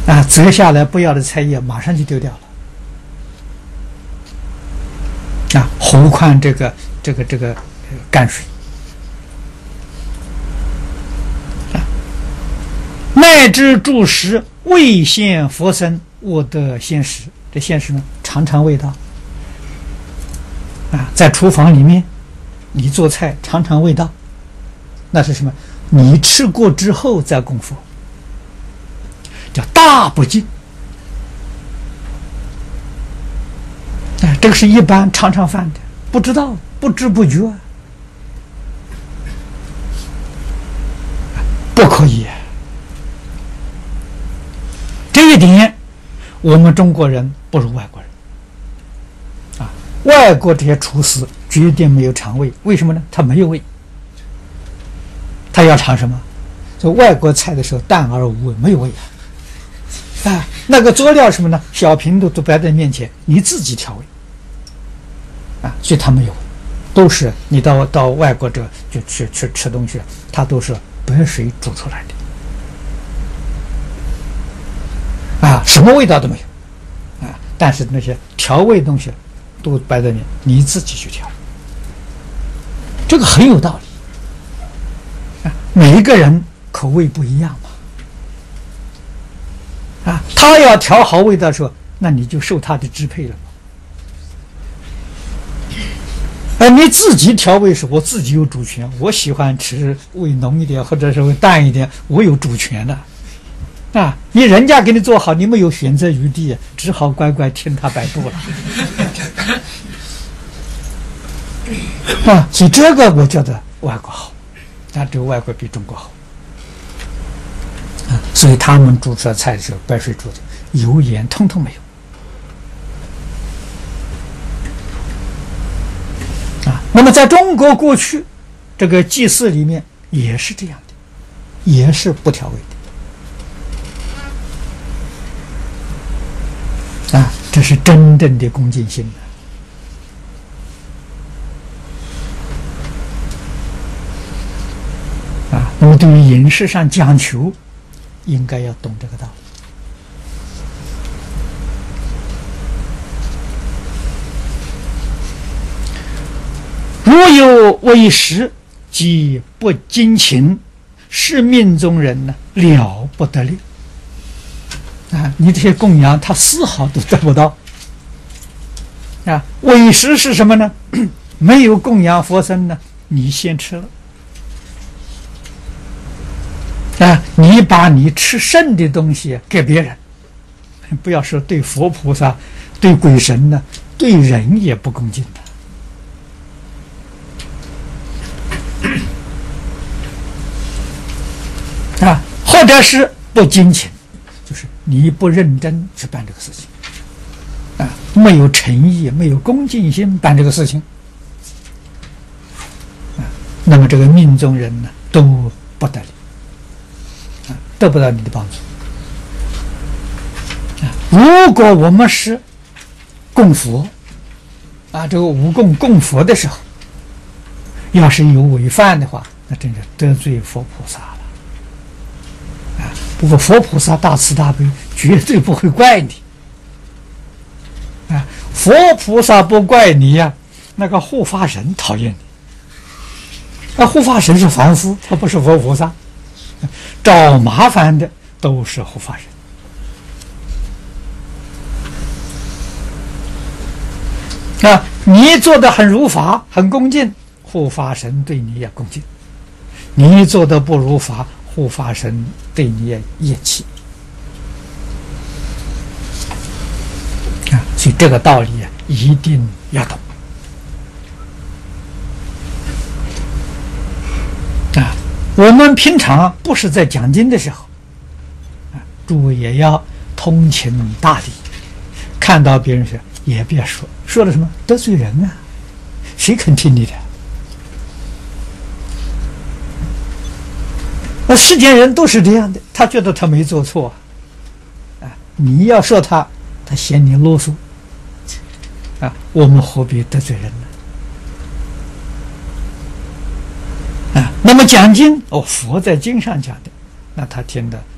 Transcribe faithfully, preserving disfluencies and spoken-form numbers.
啊，折下来不要的菜叶马上就丢掉了啊，何况这个这个这个泔水啊，乃至住食未现佛身，我得现食。这现食呢，尝尝味道啊，在厨房里面，你做菜尝尝味道，那是什么？你吃过之后再供佛，叫大不敬。哎，这个是一般尝尝饭的，不知道，不知不觉，不可以。这一点，我们中国人不如外国人。啊，外国这些厨师绝对没有尝味，为什么呢？他没有味。他要尝什么？就外国菜的时候淡而无味，没有味啊！啊，那个佐料什么呢？小瓶都都摆在面前，你自己调味啊，所以他没有味，都是你到到外国这就去去吃东西，它都是白水煮出来的啊，什么味道都没有啊，但是那些调味东西都摆在面，你自己去调，这个很有道理。每一个人口味不一样嘛，啊，他要调好味道的时候，那你就受他的支配了嘛。而你自己调味时，我自己有主权，我喜欢吃味浓一点，或者是味淡一点，我有主权的。啊，你人家给你做好，你没有选择余地，只好乖乖听他摆布了。啊，所以这个我觉得外国好。但这个外国比中国好啊，所以他们煮出来菜的时候，白水煮的，油盐通通没有啊。那么在中国过去，这个祭祀里面也是这样的，也是不调味的啊，这是真正的恭敬心。那么对于饮食上讲求，应该要懂这个道理。如有为食，即不精勤，是命中人呢了不得了啊！你这些供养，他丝毫都得不到啊！为食是什么呢？没有供养佛身呢，你先吃了。啊！你把你吃剩的东西给别人，不要说对佛菩萨、对鬼神呢，对人也不恭敬的啊！或者是不精勤，就是你不认真去办这个事情啊，没有诚意、没有恭敬心办这个事情啊，那么这个命中人呢，都不得力。得不到你的帮助。如果我们是供佛啊，这个无供供佛的时候，要是有违犯的话，那真是得罪佛菩萨了啊！不过佛菩萨大慈大悲，绝对不会怪你啊！佛菩萨不怪你呀、啊，那个护法神讨厌你。那护法神是凡夫，他不是佛菩萨。找麻烦的都是护法神啊！你做的很如法，很恭敬，护法神对你也恭敬；你做的不如法，护法神对你也厌弃啊！所以这个道理啊，一定要懂啊！我们平常不是在讲经的时候，啊，诸位也要通情达理，看到别人说也别说，说了什么得罪人啊，谁肯听你的？那世间人都是这样的，他觉得他没做错，啊，你要说他，他嫌你啰嗦，啊，我们何必得罪人呢？啊，那么讲经哦，佛在经上讲的，那他听的